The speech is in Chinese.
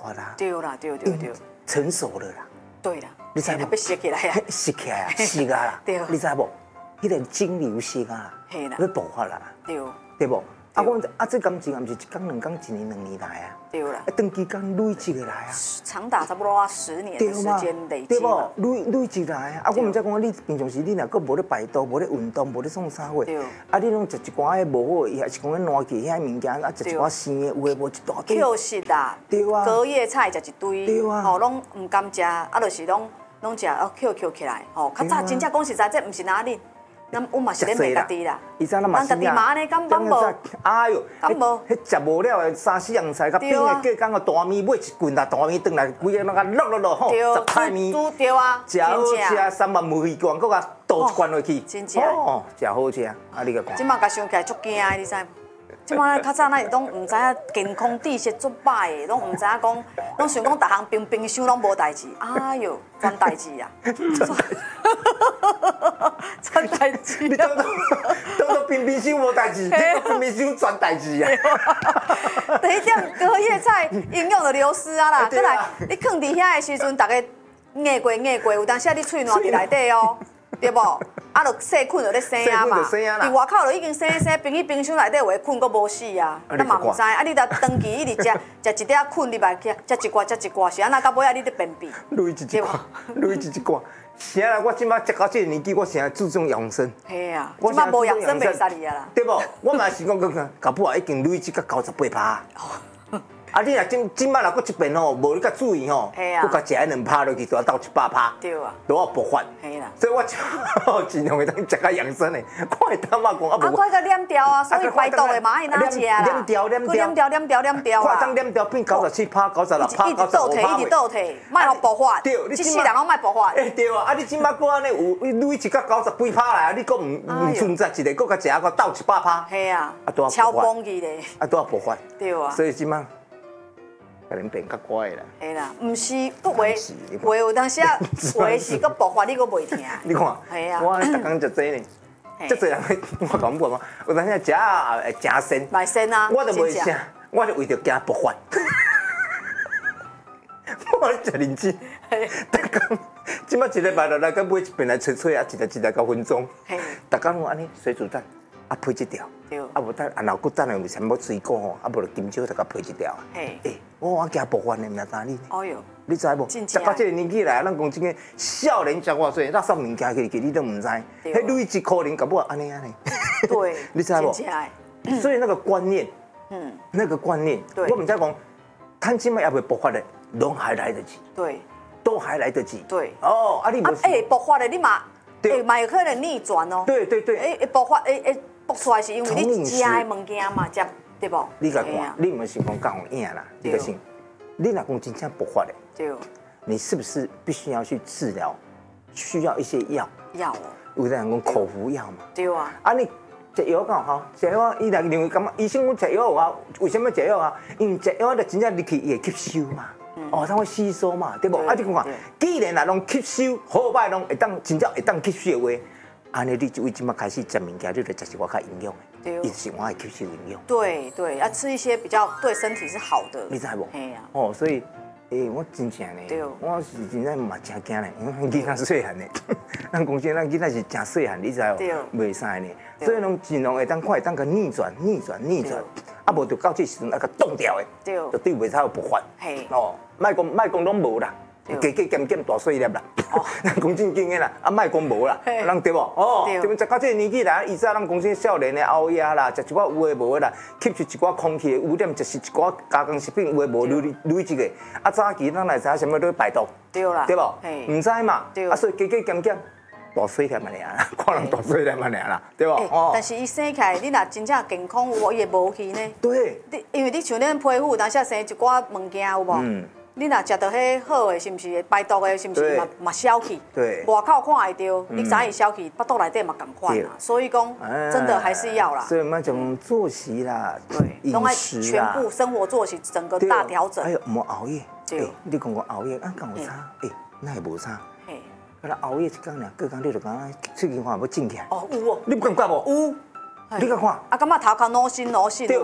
发啦。 对啦，对， 成熟了啦。 对啦， 你知无？ 要吸起来啊， 吸起来啊，吸啊啦。 对， 你知无？迄个金流吸啊， 嘿啦， 要爆发啦。对不？啊，我这感情也不是一天两天，一年两年来啊。 对啦， 长期间累积的来啊。 长达差不多10年的时间累积。 对不？累积来啊！我唔知讲你平常时你若个无咧摆渡，无咧运动，无咧创啥货，啊，你拢食一寡迄无好，也是讲咧烂去遐物件，啊，食一寡生的，有诶无一大堆。 Q 食啦， 对啊， 隔夜菜食一堆， 对啊， 吼，拢唔敢食，啊，就是拢食Q 起来，吼，较早真正讲实在，这唔是哪里。我嘛是咧骂家己啦，咱家己嘛安尼敢敢无？ 哎呦， 敢无？ 迄食无了的3、4样菜，甲冰的过工个大面买一棍啦，大面转来规个那个落吼，10块面， 对啊， 食好吃，3万无鱼罐，搁甲倒一罐落去， 真正哦，食好吃，啊，你个看。 即马甲想起来足惊的，你知无？即马较早那是拢唔知影健康知识足歹的，拢唔知影讲，拢想讲逐项冰箱拢无代志，哎呦，全代志啊！全代志。 你当冰箱无代志，你当冰箱全代志啊！ 第一点，隔夜菜营养就流失啊啦，再来你放伫遐的时阵，大家硬过，有当时你喙烂伫内底哦，对无？啊，就细菌就咧生啊嘛，伫外口就已经生，冰去冰箱内底有诶菌，阁无死啊，咱嘛毋知。啊，你若长期一直食一点菌入来去，食一寡，是安那到尾啊，你咧便秘。累一寡。是啊，我即摆食到这个年纪，我现在注重养生。 嘿啊，即摆无养生袂使你啊啦。 对无？我嘛是讲搞不好已经累积到98%。啊，你若今摆若搁一遍吼，无你较注意吼，搁甲食迄2趴落去，就要到7-8%。 对啊， 都要爆发。 嘿啦， 所以我尽量会当食较养生的，看会当嘛讲啊无。 啊，快个黏掉啊，所以排毒的嘛爱哪食啦？黏掉啊！ 快当黏掉变97%、96%、95%。 一直倒退，莫互爆发。对，一世人拢莫爆发。 对啊，啊你即摆搁安尼有累一到90几%来，你搁唔存在一个，搁甲食个到7-8%。 嘿啊，超崩去咧。 啊，都要爆发。 对啊。 所以即摆。可能变较乖啦。 嘿啦，毋是，佫话有当时啊，话是佫爆发，你佫袂听。 你看， 系啊， 我逐工食这呢，足侪人我讲过嘛，有当时食啊真鲜， 卖鲜啊， 我就袂食，我就为着惊爆发。我咧食认真，逐工即摆一礼拜落来，甲买一遍来吹啊，一日9分钟，逐工我安尼水煮蛋。啊，配一条，啊无等，然后佮等下有全部水果吼，啊无就金蕉就甲配一条。我惊爆发呢，毋知影你。哎呦，你知无？食到这个年纪来，咱讲真个少年食偌济，垃圾物件去你都唔知。迄累积可能搞不好安尼。 对， 你知无？所以那个观念，那个观念，我唔知讲，趁今麦也未爆发的，拢还来得及。对，都还来得及。对。哦，啊你无？ 爆发的你嘛，嘛有可能逆转哦。对。爆发爆出来是因为你食的物件嘛，食对不？ 你甲看，你唔是讲讲硬啦，你个心，你若讲真正爆发的，对，你是不是必须要去治疗？需要一些药。药哦。有的人讲口服药嘛。对啊。啊你食药敢有效？食药伊若认为感觉医生讲食药有效，为什么食药啊？因为食药就真正入去伊会吸收嘛。哦，它会吸收嘛，对不？啊你讲，既然若拢吸收，好歹拢会当真正会当吸收的话。安尼你就为即马开始食物件，你就食一寡较营养的，伊是我会吸收营养。对，要吃一些比较对身体是好的。你知无？嘿呀。哦，所以，我真正呢，我是真正嘛真惊呢，因为囡仔细汉呢，咱公司咱囡仔是真细汉，你知无？袂使呢，所以拢尽量会当看会当个逆转，啊无就到这时阵啊个冻掉的，就对袂使有爆发。嘿。哦，莫讲拢无啦。加减大细粒啦，咱讲正经的啦，啊，莫讲无啦，人对无？哦，就食到这个年纪来，以前咱讲这少年的熬夜啦，食一寡有诶无的啦，吸取一寡空气的污染，食一寡加工食品有诶无累积的，啊，早期咱来知影什么都排毒，对啦，对无？唔知嘛，啊，所以加减大细粒嘛尔啦，可能大细粒嘛尔啦，对无？哦，但是伊生起来，你若真正健康有无，伊会无去呢？对，因为你像恁皮肤，当时生一寡物件有无？你若食到迄好的，是毋是排毒的，是毋是嘛消去？对，外口看会到，你知伊消去，腹肚内底嘛共款啦。所以讲，真的还是要啦。所以嘛，讲作息啦，对，饮食啦，全部生活作息整个大调整。还有莫熬夜。对，你讲熬夜，啊，敢有差？那也无差。嘿，啊，熬夜一工尔，过工你就讲喙齿看要肿起来。哦，有哦。你不感觉无？有。你甲看。啊，感觉头壳脑心。对，